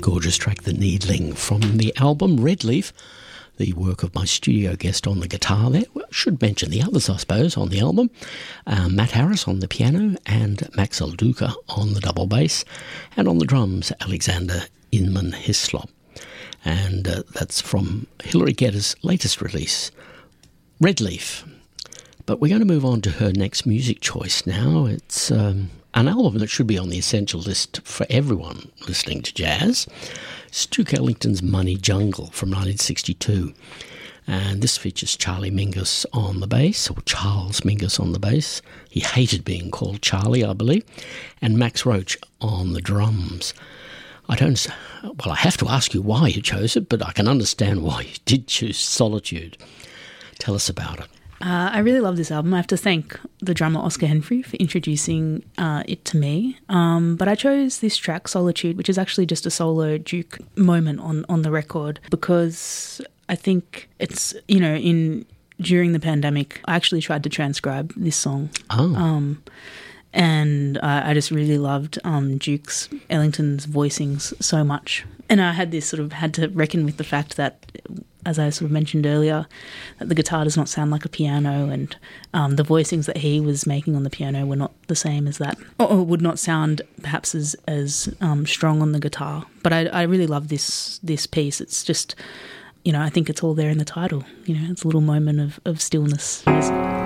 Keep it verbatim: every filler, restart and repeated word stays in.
gorgeous track, The Needling, from the album Red Leaf, the work of my studio guest on the guitar there. Well, I should mention the others, I suppose, on the album. Uh, Matt Harris on the piano and Max El Duca on the double bass. And on the drums, Alexander Inman Hislop. And uh, that's from Hilary Geddes' latest release, Red Leaf. But we're going to move on to her next music choice now. It's um, an album that should be on the essential list for everyone listening to jazz. Duke Ellington's Money Jungle from nineteen sixty-two. And this features Charlie Mingus on the bass, or Charles Mingus on the bass. He hated being called Charlie, I believe. And Max Roach on the drums. I don't... Well, I have to ask you why you chose it, but I can understand why you did choose Solitude. Tell us about it. Uh, I really love this album. I have to thank the drummer Oscar Henry for introducing uh, it to me. Um, but I chose this track, Solitude, which is actually just a solo Duke moment on, on the record, because I think it's, you know, in during the pandemic, I actually tried to transcribe this song. Oh. Um, and I, I just really loved um, Duke's, Ellington's voicings so much. And I had this sort of, had to reckon with the fact that, as I sort of mentioned earlier, that the guitar does not sound like a piano, and um, the voicings that he was making on the piano were not the same as that, or, or would not sound perhaps as, as um, strong on the guitar. But I, I really love this this piece. It's just, you know, I think it's all there in the title. You know, it's a little moment of, of stillness.